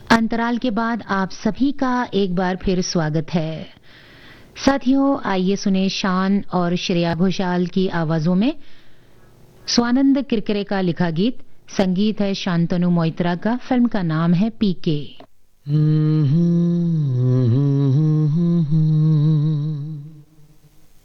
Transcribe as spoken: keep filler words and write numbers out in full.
अंतराल के बाद आप सभी का एक बार फिर स्वागत है। साथियों, आइए सुने शान और श्रेया घोषाल की आवाजों में स्वानंद किरकिरे का लिखा गीत। संगीत है शांतनु मोइत्रा का। फिल्म का नाम है पीके।